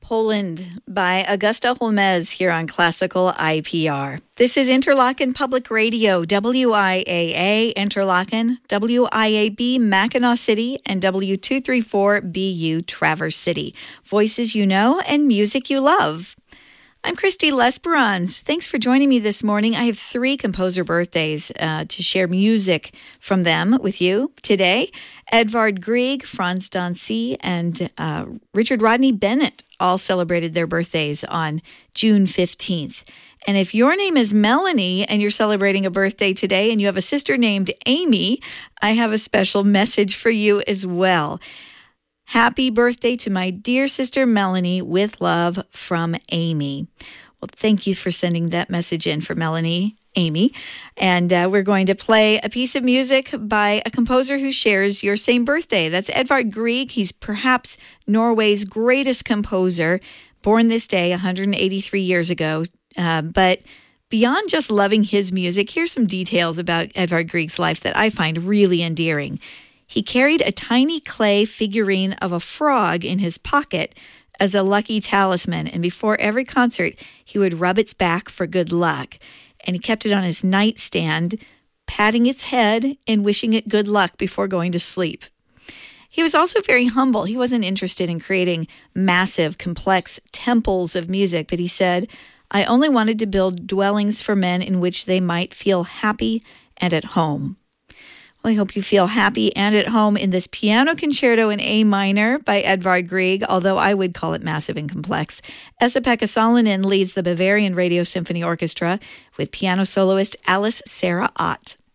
Poland by Augusta Holmes here on Classical IPR. This is Interlaken Public Radio, WIAA Interlaken, WIAB Mackinac City, and W234BU Traverse City. Voices you know and music you love. I'm Christy Lesperance. Thanks for joining me this morning. I have 3 composer birthdays to share music from them with you today. Edvard Grieg, Franz Dancy, and Richard Rodney Bennett all celebrated their birthdays on June 15th. And if your name is Melanie and you're celebrating a birthday today and you have a sister named Amy, I have a special message for you as well. Happy birthday to my dear sister Melanie, with love from Amy. Well, thank you for sending that message in for Melanie, Amy. And we're going to play a piece of music by a composer who shares your same birthday. That's Edvard Grieg. He's perhaps Norway's greatest composer, born this day 183 years ago. But beyond just loving his music, here's some details about Edvard Grieg's life that I find really endearing. He carried a tiny clay figurine of a frog in his pocket as a lucky talisman, and before every concert, he would rub its back for good luck. And he kept it on his nightstand, patting its head and wishing it good luck before going to sleep. He was also very humble. He wasn't interested in creating massive, complex temples of music, but he said, "I only wanted to build dwellings for men in which they might feel happy and at home." Well, I hope you feel happy and at home in this piano concerto in A minor by Edvard Grieg, although I would call it massive and complex. Esa-Pekka Salonen leads the Bavarian Radio Symphony Orchestra with piano soloist Alice Sarah Ott.